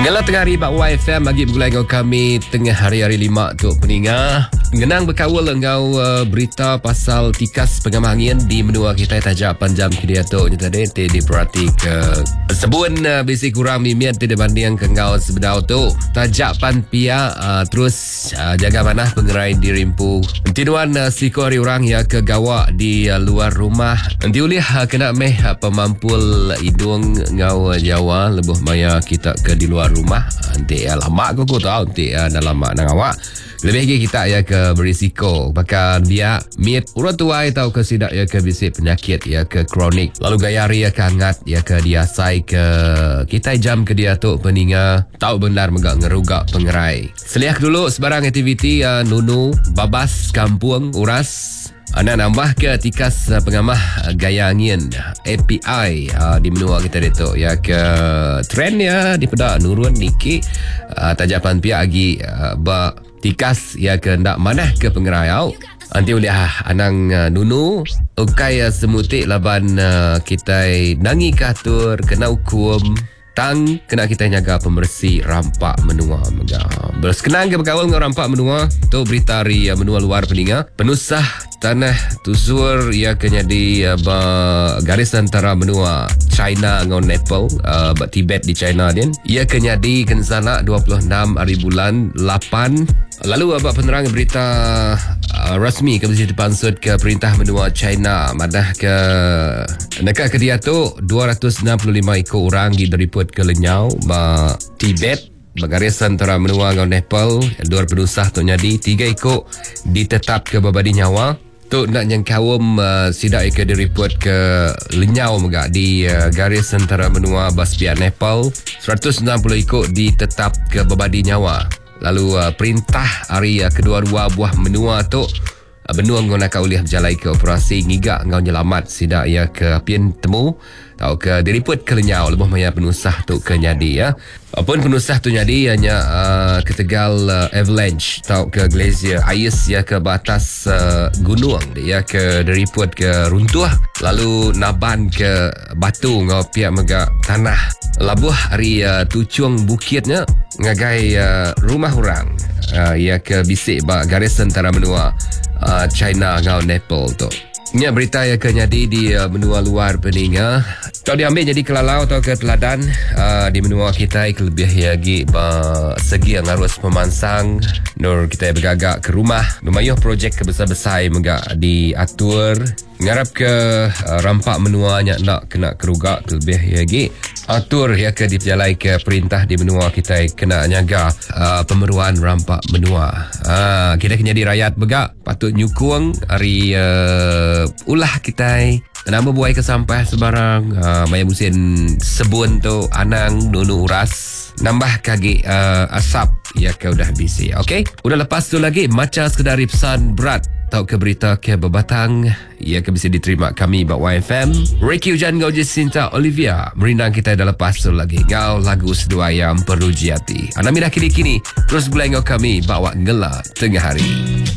Ngala tengah hari Bak YFM bagi bergulai dengan kami tengah hari-hari 5 tu peningah. Ngenang berkawal engkau berita pasal tikas pengamah angin di menua kita tajak panjang kedia tu ni tadi diperhati ke sebun basic kurang mimian tidak banding ke engkau sebedau tu tajak pan pia terus jaga manah pengerai di rimpu tiduan siko hari orang ya ke gawak di luar rumah nanti uliah kena meh pemampul hidung ngau Jawa lebuh maya kita ke di luar rumah nanti lama aku tahu nanti dalam mak nang awak lebih lagi kita ya ke berisiko bahkan dia miet urut tua tahu ke sidak ya ke bisik penyakit ya ke kronik lalu gayari ya ke hangat ya ke diasai ke kita jam ke dia tu peninga tahu benar megak ngerugak pengerai seliak dulu sebarang aktiviti nunu babas kampung uras anda nambah ke tikas pengamah gaya angin API di menua kita itu ya ke trend ya di pedak nurun niki tajapan pihak lagi tikas ya ke ndak manah ke pengerayau nanti uliah anang nunu ukai semutik laban kita nangi katur kena hukum tang kena kita jaga pembersih rampak menua mega berkenang ke berkawal dengan rampak menua tu berita hari menua luar peninga penusah tanah tusur ia kena di garis antara menua China dengan Nepal Tibet di China din ia kena di kensana 26 hari bulan 8 lalu abak penerang berita rasmi ke Mesir dipansut ke perintah menua China madah ke negara ke dia tu 265 ekor orang direport ke lenyau Tibet bergaris antara menua dengan Nepal dua penusah tu nyadi 3 ekor ditetap ke babadi nyawa tu nak yang kawum sidak ke direport ke lenyau megak di garis antara menua Baspian Nepal 160 ekor ditetap ke babadi nyawa lalu perintah hari kedua-dua buah menua tu benua menggunakan uliah berjalai ke operasi ngigak ngau nyelamat sidak ya ke apian temu tau ke diriput ke lenyau lebih maya penusah tu ke nyadi ya apun penusah tu nyadi hanya ketegal avalanche tau ke glacier ais ya ke batas gunung ya ke diriput ke runtuh lalu naban ke batu ngau pihak mega tanah labuh hari tucung bukitnya ngagai rumah orang ya ke bisik garis antara menua China ngau Nepal tu nya berita yang ke nyadi di menua luar peninga tau diambil jadi kelalau atau ke teladan di menua kita kelebih lagi segi yang harus pemansang nur kita bergagak ke rumah memayuh projek kebesar-besar megak diatur ngarap ke rampak menua nak kena kerugak kelebih lagi atur ya ke diperjalai ke perintah di menua kita kena nyaga pemeruan rampak menua kita kena di rakyat begak patut nyukung hari ulah kita nama buai ke sampah sebarang maya musim sebun tu anang nunu uras nambah kaki asap ya ke udah bisi okey udah lepas tu lagi macam sekedar pesan berat tau ke berita ke bebatang ia ke bisa diterima kami Bak YFM Ricky Hujan Ngau Jacinta Olivia merindang kita dah lepas tu lagi ngau lagu sedua yang perlu jiati anda midah kini-kini terus gulai ngau kami bawa ngela tengah hari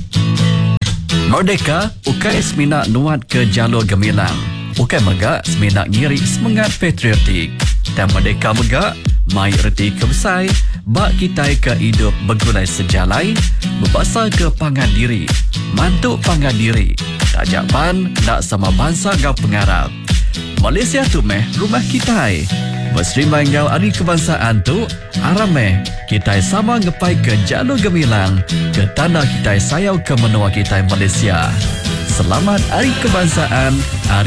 Merdeka UKS Minak nuat ke jalur gemilang UKM Megak seminak ngiri semangat patriotik dan Merdeka Megak mai erti kebesai bak kita ke hidup bergulai sejalai berbasar ke pangan diri mantuk pangan diri tajapan nak sama bangsa gau pengarap Malaysia tu meh rumah kita berserimbang gau hari kebangsaan tu arameh kita sama ngepai ke jalur gemilang ke tanah kita sayau ke menua kita Malaysia selamat hari kebangsaan hari